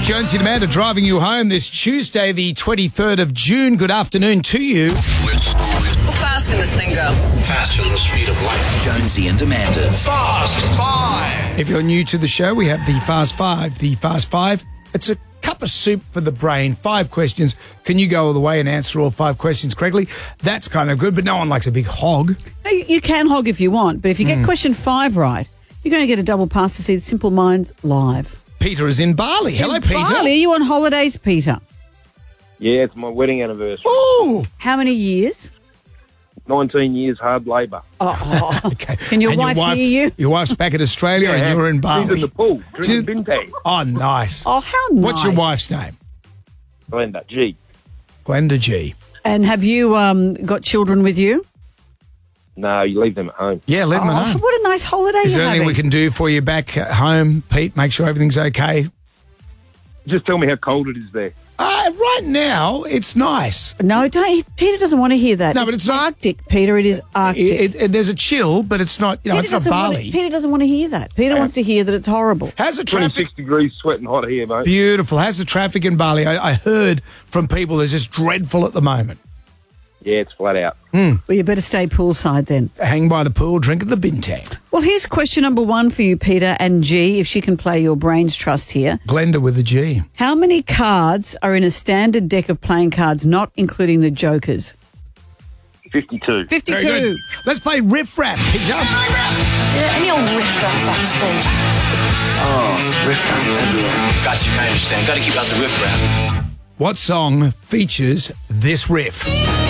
Jonesy and Amanda driving you home this Tuesday, the 23rd of June. Good afternoon to you. How fast can this thing go? Faster than the speed of light. Jonesy and Amanda's Fast Five. If you're new to the show, we have the Fast Five. The Fast Five, it's a cup of soup for the brain. 5 questions. Can you go all the way and answer all 5 questions correctly? That's kind of good, but no one likes a big hog. You can hog if you want, but if you get question 5 right, you're going to get a double pass to see the Simple Minds live. Peter is in Bali. Hello, Peter. Bali, are you on holidays, Peter? Yeah, it's my wedding anniversary. Ooh. How many years? 19 years hard labour. Oh, Okay. Can your And wife hear you? Your wife's back in Australia and you're in Bali. She's in the pool, drinking bintang. Oh, nice. Oh, how nice. What's your wife's name? Glenda, G. Glenda G. And have you got children with you? No, you leave them at home. Yeah, let them know. What a nice holiday Is you're there anything having. we can do for you back at home, Pete? Make sure everything's okay. Just tell me how cold it is there. Right now, it's nice. No, Peter doesn't want to hear that. No, but it's not- Arctic, Peter. It is Arctic. There's a chill, but it's not. You know, it's not Bali. Peter doesn't want to hear that. Peter wants to hear that it's horrible. How's the traffic? 26 degrees, sweating hot here, mate. Beautiful. How's the traffic in Bali? I heard from people it's just dreadful at the moment. Yeah, it's flat out. Well, you better stay poolside then. Hang by the pool, drink at the bintang. Well, here's question number 1 for you, Peter and G, if she can play your brains trust here. Glenda with a G. How many cards are in a standard deck of playing cards, not including the jokers? 52. 52. Very good. Let's play Riff Raff, Peter. Yeah, any old riff-raff backstage. Riff-raff everywhere. Got you, I understand. Got to keep out the riff-raff. What song features this riff?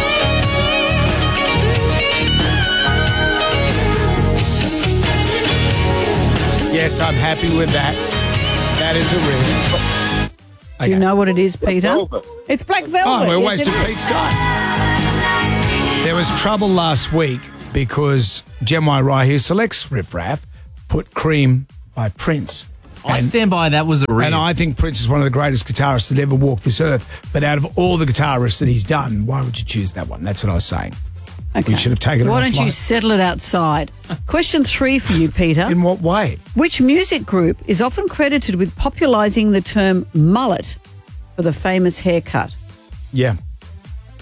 Yes, I'm happy with that. That is a riff. Do you know what it is, Peter? Velvet. It's Black Oh, Velvet. we're Yes, wasting it is. Pete's time. There was trouble last week because Gem Y Rye, who selects Riff Raff, put Cream by Prince. I stand by that was a riff. And I think Prince is one of the greatest guitarists that ever walked this earth. But out of all the guitar riffs that he's done, why would you choose that one? That's what I was saying. Okay. We should have taken it Why don't you offline. settle it outside? Question 3 for you, Peter. In what way? Which music group is often credited with popularising the term mullet for the famous haircut? Yeah.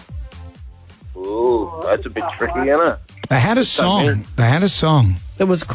Ooh, that's a bit tricky, isn't it? They had a song. They had a song. That was